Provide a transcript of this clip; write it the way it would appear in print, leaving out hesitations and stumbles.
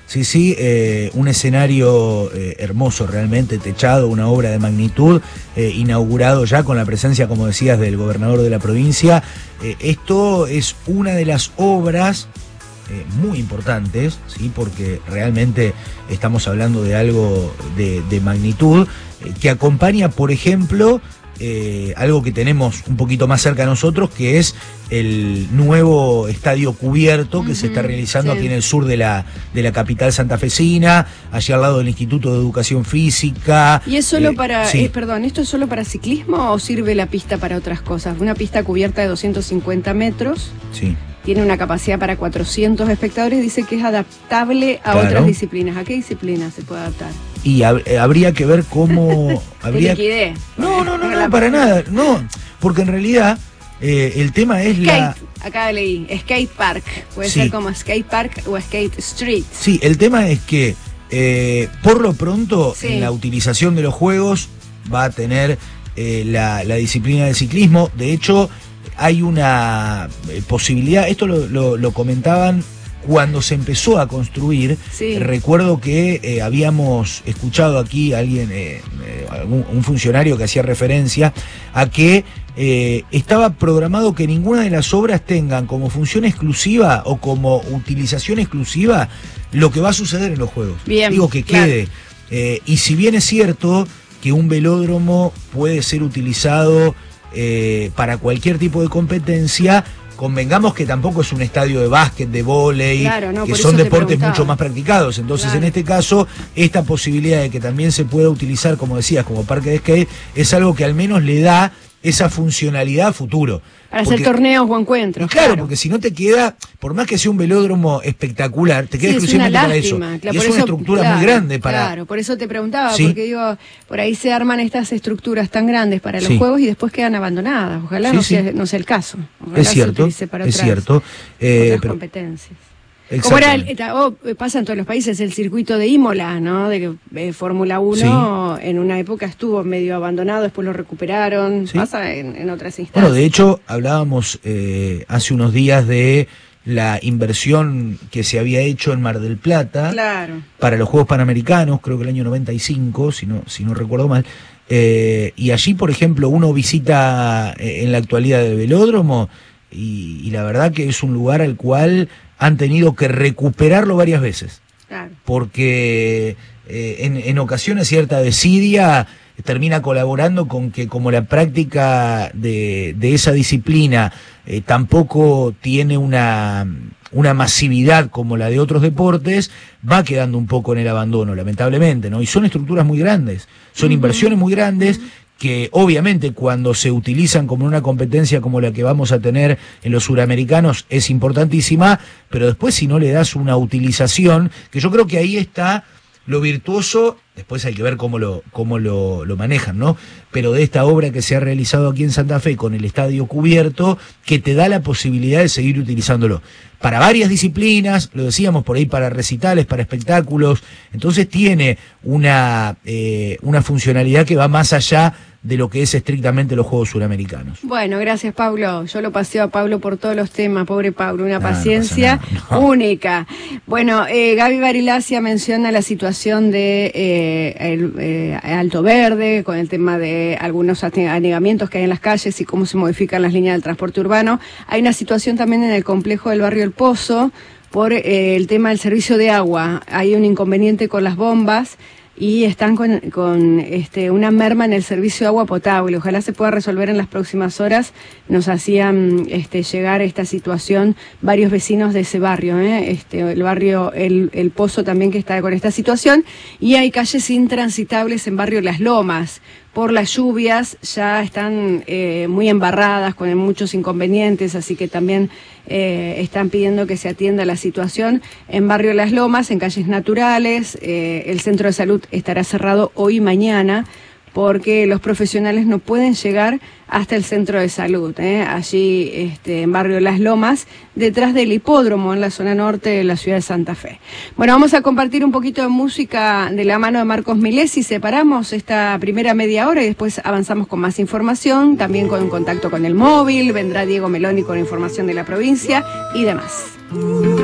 Sí, un escenario hermoso realmente, techado, una obra de magnitud, inaugurado ya con la presencia, como decías, del gobernador de la provincia. Esto es una de las obras muy importantes, ¿sí? Porque realmente estamos hablando de algo de magnitud, que acompaña, por ejemplo, algo que tenemos un poquito más cerca de nosotros, que es el nuevo estadio cubierto que se está realizando aquí en el sur de la capital santafesina, allí al lado del Instituto de Educación Física. ¿Y es solo para, perdón, esto es solo para ciclismo o sirve la pista para otras cosas? Una pista cubierta de 250 metros. Sí. Tiene una capacidad para 400 espectadores, dice que es adaptable a otras disciplinas. ¿A qué disciplinas se puede adaptar? Y habría que ver cómo... Te liquidé. No, para nada. No, porque en realidad el tema es skate, acá leí, skate park. Puede ser como skate park o skate street. Sí, el tema es que por lo pronto en la utilización de los juegos va a tener la disciplina de ciclismo. De hecho, hay una posibilidad, esto lo comentaban cuando se empezó a construir. Recuerdo que habíamos escuchado aquí a alguien, un funcionario que hacía referencia a que estaba programado que ninguna de las obras tengan como función exclusiva o como utilización exclusiva lo que va a suceder en los juegos. Bien, digo que quede. Y si bien es cierto que un velódromo puede ser utilizado para cualquier tipo de competencia, convengamos que tampoco es un estadio de básquet, de vóley, que son deportes mucho más practicados. Entonces, en este caso, esta posibilidad de que también se pueda utilizar, como decías, como parque de skate, es algo que al menos le da esa funcionalidad a futuro. Para hacer torneos o encuentros. Claro, porque si no te queda, por más que sea un velódromo espectacular, te queda exclusivamente para eso. Claro, y es una estructura muy grande para... Claro, por eso te preguntaba, porque digo, por ahí se arman estas estructuras tan grandes para los juegos y después quedan abandonadas. Ojalá no sea el caso. Ojalá es cierto, para es cierto. Otras competencias. Como era pasa en todos los países, el circuito de Imola, ¿no? De que Fórmula 1 en una época estuvo medio abandonado, después lo recuperaron, pasa en otras instancias. Bueno, de hecho, hablábamos hace unos días de la inversión que se había hecho en Mar del Plata para los Juegos Panamericanos, creo que el año 95, si no recuerdo mal. Y allí, por ejemplo, uno visita en la actualidad el velódromo y la verdad que es un lugar al cual han tenido que recuperarlo varias veces. Porque en ocasiones cierta desidia termina colaborando con que, como la práctica de esa disciplina tampoco tiene una masividad como la de otros deportes, va quedando un poco en el abandono, lamentablemente, ¿no? Y son estructuras muy grandes, son inversiones muy grandes, que obviamente cuando se utilizan como una competencia como la que vamos a tener en los suramericanos es importantísima, pero después si no le das una utilización, que yo creo que ahí está lo virtuoso, después hay que ver cómo lo manejan, ¿no? Pero de esta obra que se ha realizado aquí en Santa Fe con el estadio cubierto, que te da la posibilidad de seguir utilizándolo para varias disciplinas, lo decíamos por ahí, para recitales, para espectáculos. Entonces tiene una funcionalidad que va más allá de lo que es estrictamente los Juegos Suramericanos. Bueno, gracias, Pablo. Yo lo paseo a Pablo por todos los temas, pobre Pablo, una paciencia única. Bueno, Gaby Barilacia menciona la situación de Alto Verde, con el tema de algunos anegamientos que hay en las calles y cómo se modifican las líneas del transporte urbano. Hay una situación también en el complejo del barrio El Pozo por el tema del servicio de agua. Hay un inconveniente con las bombas y están con una merma en el servicio de agua potable. Ojalá se pueda resolver en las próximas horas. Nos hacían llegar esta situación varios vecinos de ese barrio, el barrio El Pozo también, que está con esta situación, y hay calles intransitables en barrio Las Lomas. Por las lluvias ya están muy embarradas, con muchos inconvenientes, así que también están pidiendo que se atienda la situación en barrio Las Lomas, en calles naturales. El centro de salud estará cerrado hoy y mañana porque los profesionales no pueden llegar hasta el centro de salud, allí en barrio Las Lomas, detrás del hipódromo, en la zona norte de la ciudad de Santa Fe. Bueno, vamos a compartir un poquito de música de la mano de Marcos Milesi. Separamos esta primera media hora y después avanzamos con más información, también con contacto con el móvil. Vendrá Diego Meloni con información de la provincia y demás.